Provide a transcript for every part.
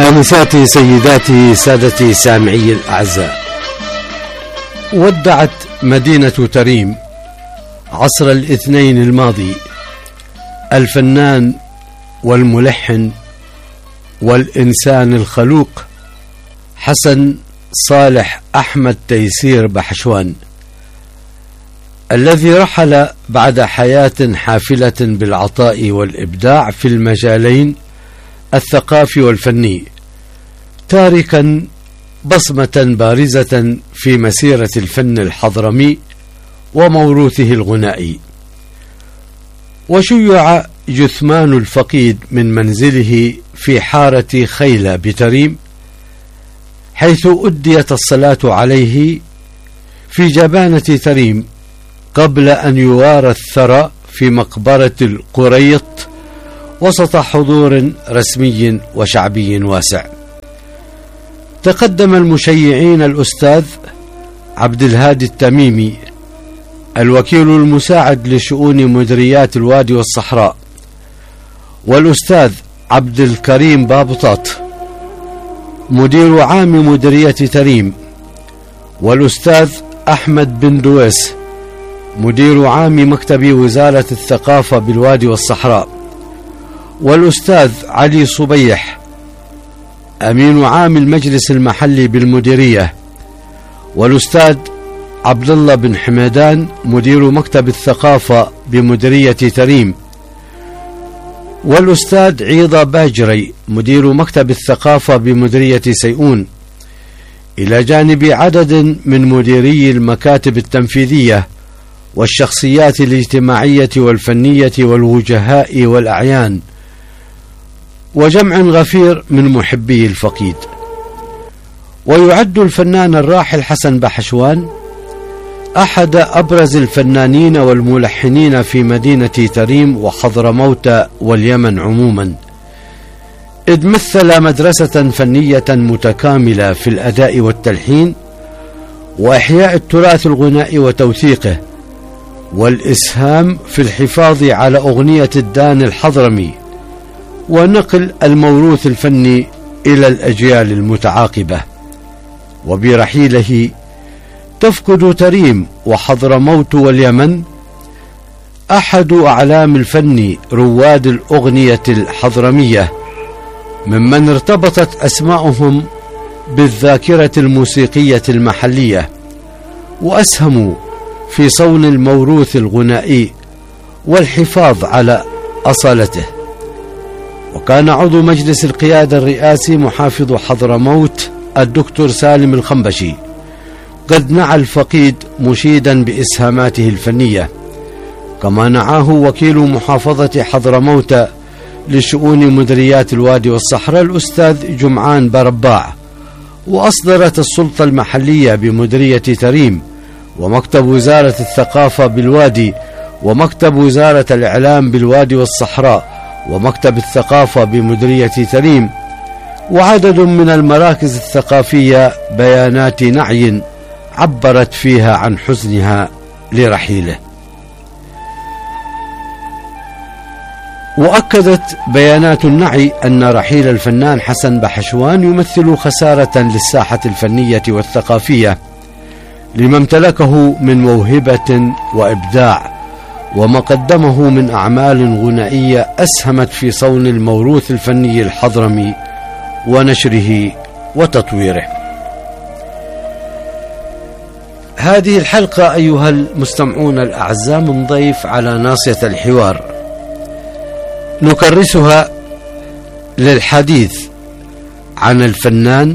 آنساتي سيداتي سادتي سامعي الأعزاء، ودعت مدينة تريم عصر الاثنين الماضي الفنان والملحن والإنسان الخلوق حسن صالح أحمد تيسير بحشوان، الذي رحل بعد حياة حافلة بالعطاء والإبداع في المجالين الثقافي والفني، تاركا بصمة بارزة في مسيرة الفن الحضرمي وموروثه الغنائي. وشيع جثمان الفقيد من منزله في حارة خيلة بتريم، حيث أديت الصلاة عليه في جبانة تريم قبل أن يوارى الثرى في مقبرة القريط وسط حضور رسمي وشعبي واسع. تقدم المشيعين الأستاذ عبد الهادي التميمي الوكيل المساعد لشؤون مديريات الوادي والصحراء، والأستاذ عبد الكريم بابطات مدير عام مديرية تريم، والأستاذ أحمد بن دويس مدير عام مكتب وزارة الثقافة بالوادي والصحراء، والأستاذ علي صبيح أمين عام المجلس المحلي بالمديرية، والأستاذ عبد الله بن حميدان مدير مكتب الثقافة بمديرية تريم، والأستاذ عيضة باجري مدير مكتب الثقافة بمديرية سيئون، إلى جانب عدد من مديري المكاتب التنفيذية والشخصيات الاجتماعية والفنية والوجهاء والأعيان، وجمع غفير من محبي الفقيد. ويعد الفنان الراحل حسن بحشوان أحد أبرز الفنانين والملحنين في مدينة تريم وحضرموت واليمن عموما، إذ مثل مدرسة فنية متكاملة في الأداء والتلحين وإحياء التراث الغنائي وتوثيقه، والإسهام في الحفاظ على أغنية الدان الحضرمي ونقل الموروث الفني إلى الأجيال المتعاقبة. وبرحيله تفقد تريم وحضرموت واليمن أحد أعلام الفن رواد الأغنية الحضرمية، ممن ارتبطت أسماؤهم بالذاكرة الموسيقية المحلية، وأسهموا في صون الموروث الغنائي والحفاظ على أصالته. وكان عضو مجلس القيادة الرئاسي محافظ حضرموت الدكتور سالم الخنبشي قد نعى الفقيد مشيدا بإسهاماته الفنية، كما نعاه وكيل محافظة حضرموت لشؤون مديريات الوادي والصحراء الأستاذ جمعان برباع. وأصدرت السلطة المحلية بمديرية تريم ومكتب وزارة الثقافة بالوادي ومكتب وزارة الإعلام بالوادي والصحراء ومكتب الثقافة بمديرية تريم وعدد من المراكز الثقافية بيانات نعي عبرت فيها عن حزنها لرحيله. وأكدت بيانات النعي أن رحيل الفنان حسن بحشوان يمثل خسارة للساحة الفنية والثقافية لما امتلكه من موهبة وإبداع، وما قدمه من أعمال غنائية أسهمت في صون الموروث الفني الحضرمي ونشره وتطويره. هذه الحلقة أيها المستمعون الأعزاء من ضيف على ناصية الحوار، نكرسها للحديث عن الفنان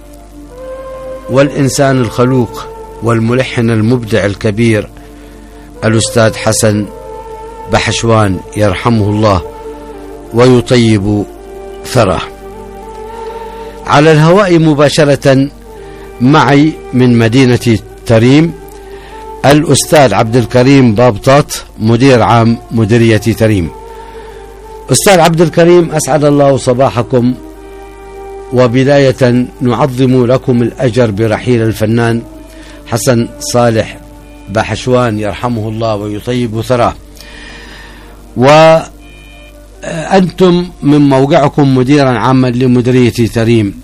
والإنسان الخلوق والملحن المبدع الكبير الأستاذ حسن بحشوان يرحمه الله ويطيب ثراه. على الهواء مباشرة معي من مدينة تريم الأستاذ عبد الكريم بابطات مدير عام مديرية تريم. أستاذ عبد الكريم، أسعد الله صباحكم، وبداية نعظم لكم الأجر برحيل الفنان حسن صالح بحشوان يرحمه الله ويطيب ثراه. أنتم من موقعكم مديرا عاما لمديرية تريم،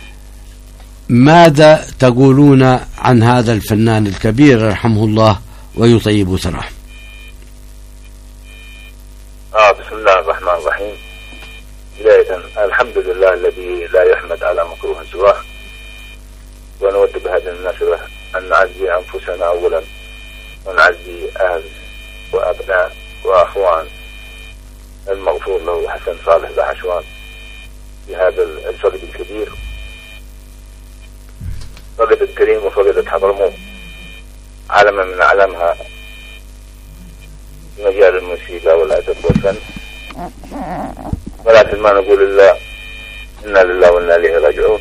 ماذا تقولون عن هذا الفنان الكبير رحمه الله ويطيب ثراه؟ بسم الله الرحمن الرحيم. بداية الحمد لله الذي لا يحمد على مكروه سواه، ونود بهذه المناسبة أن نعزي أنفسنا أولا، ونعزي أهل وأبناء وأخوان المغفور له حسن صالح بحشوان في هذا الفقد الكبير، فقد الكريم وفقد حضرموت، علما من أعلامها في مجال الموسيقى والأدب والفن. ولكن ما نقول إلا إنا لله وإنا إليه راجعون.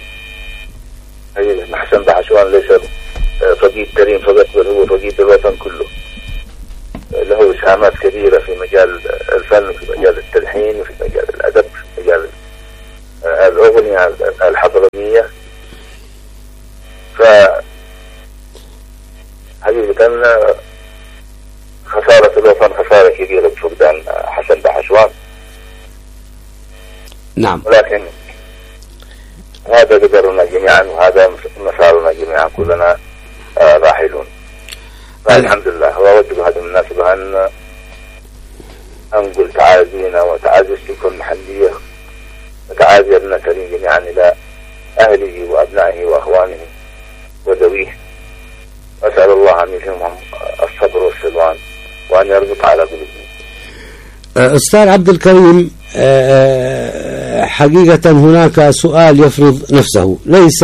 حسن بحشوان ليس فقيد كريم فقط، بل هو فقيد الوطن كله. له إسهامات كبيرة في مجال الفن، في مجال التلحين، وفي مجال الأدب، في مجال الأغنية الحضرمية. فحقيقة خسارة الوطن خسارة كبيرة بفقدان حسن بحشوان. نعم. ولكن هذا قدرنا جميعا، وهذا مسارنا جميعا، كلنا راحلون. الحمد لله. وأود بهذه المناسبة أن أنقل تعازينا وتعازي السلطة المحلية وتعازي ابن كريم جميعا إلى أهله وأبنائه وأخوانه وذويه، وأسأل الله أن يلهمهم الصبر والسلوان وأن يربط على قلوبهم. أستاذ عبد الكريم، حقيقة هناك سؤال يفرض نفسه، ليس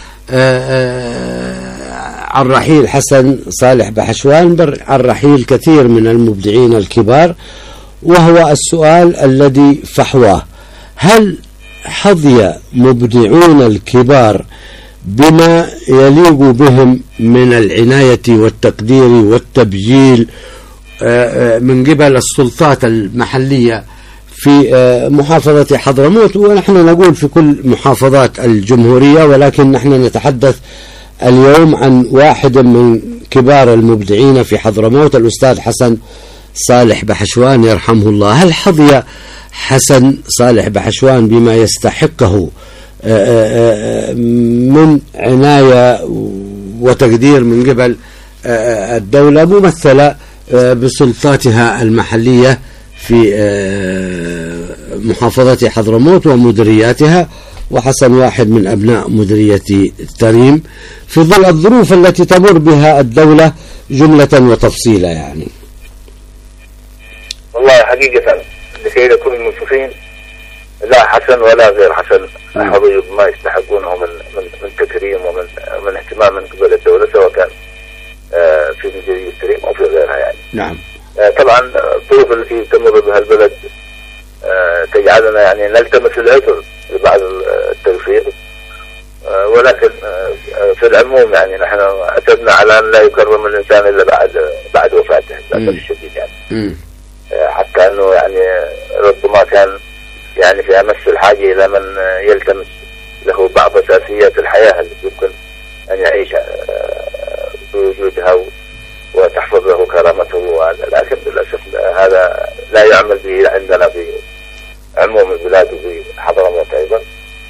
عن رحيل حسن صالح بحشوان، بل عن رحيل كثير من المبدعين الكبار، وهو السؤال الذي فحواه: هل حظي مبدعون الكبار بما يليق بهم من العناية والتقدير والتبجيل من قبل السلطات المحلية في محافظة حضرموت؟ ونحن نقول في كل محافظات الجمهورية، ولكن نحن نتحدث اليوم عن واحد من كبار المبدعين في حضرموت، الأستاذ حسن صالح بحشوان يرحمه الله. هل حظي حسن صالح بحشوان بما يستحقه من عناية وتقدير من قبل الدولة ممثلة بسلطاتها المحلية في محافظة حضرموت ومديرياتها، وحسن واحد من أبناء مديرية تريم، في ظل الظروف التي تمر بها الدولة جملة وتفصيلا؟ يعني والله حقيقة لكي نكون منصفين، لا حسن ولا غير حسن حظي بما يستحقونه من تكريم ومن اهتمام من قبل الدولة، سواء كان في مديرية تريم أو في غيرها. يعني نعم. طبعا الظروف التي تمر بها البلد تجعلنا يعني نلتمس العذر لبعض التقصير، ولكن في العموم يعني نحن اعتدنا على أن لا يكرم الإنسان إلا بعد وفاته للأسف الشديد. يعني حتى أنه يعني ربما كان يعني في أمس الحاجة إلى من يلتمس له بعض أساسيات الحياة التي يمكن أن يعيش بوجودها وتحفظ له كرامته، لكن للأسف هذا لا يعمل به عندنا في عموم البلاد وفي حضرموت أيضا.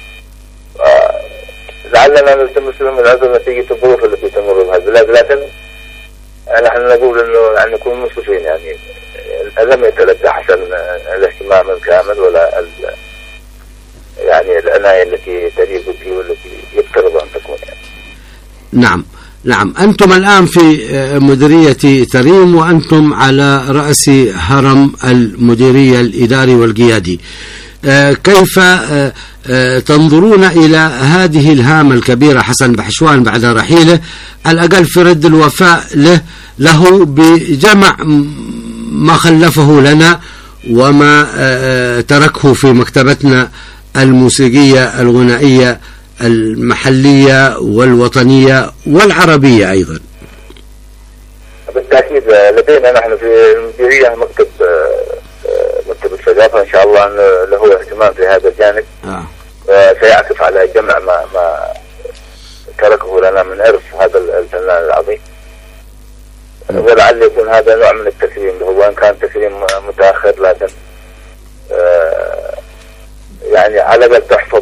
لعلنا نلتمس لهم العذر نتيجة الظروف التي تمر بها البلاد، لكن نحن نقول أنه يعني نكون منصفين، يعني لم يتلقى حسن الاهتمام الكامل ولا يعني العناية التي تليق به والتي يفترض أن تكون. يعني نعم. نعم. أنتم الآن في مديرية تريم، وأنتم على رأس هرم المديرية الإداري والقيادي. كيف تنظرون إلى هذه الهامة الكبيرة حسن بحشوان بعد رحيله، الأقل في رد الوفاء له بجمع ما خلفه لنا وما تركه في مكتبتنا الموسيقية الغنائية المحلية والوطنية والعربية أيضا؟ بالتأكيد لدينا نحن في المديرية مكتب الثقافة، إن شاء الله أنه له اهتمام في هذا الجانب، سيعكف على جمع ما تركه لنا من إرث هذا الفنان العظيم، ولعل يكون هذا نوع من التكريم له، وإن كان تكريم متأخر، لكن يعني على الأقل تحفظ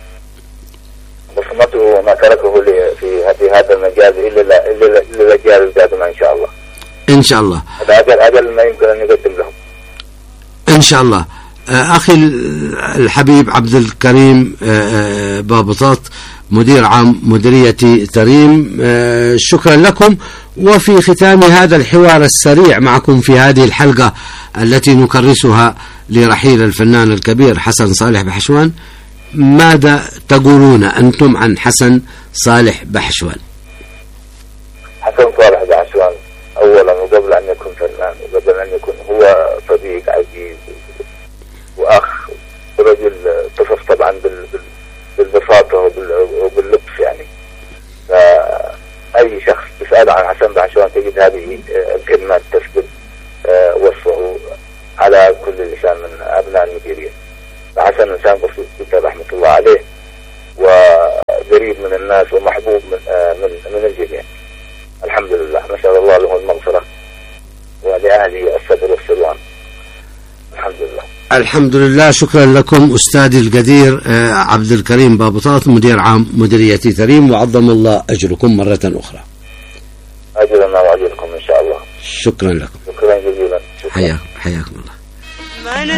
بصمته وما تركه لي في هذا المجال إلا الأجيال القادمة إن شاء الله. إن شاء الله. هذا أقل ما يمكن أن يقدم لهم. إن شاء الله. أخي الحبيب عبد الكريم بابطاط، مدير عام مديرية تريم، شكرا لكم. وفي ختام هذا الحوار السريع معكم في هذه الحلقة التي نكرسها لرحيل الفنان الكبير حسن صالح بحشوان، ماذا تقولون أنتم عن حسن صالح بحشوان؟ حسن صالح بحشوان أولا وقبل أن يكون فنان وقبل أن يكون هو صديق عزيز وأخ ورجل تصف طبعا بالبساطة وباللطف يعني. فأي شخص تسأل عن حسن بحشوان تجد هذه الكلمات تثبت وصفه على كل لسان من أبناء المديرية. حسن إنسان بسيط جدا رحمة الله عليه، وقريب من الناس ومحبوب من الجميع. الحمد لله، نسأل الله له المغفرة ولأهله الصبر والسلوان. الحمد لله. الحمد لله. شكرا لكم أستاذي القدير عبد الكريم بابطاط، مدير عام مديرية تريم، وعظم الله أجركم مرة أخرى. أجرنا وأجركم إن شاء الله. شكرا لكم. شكرا جزيلا. حياكم الله.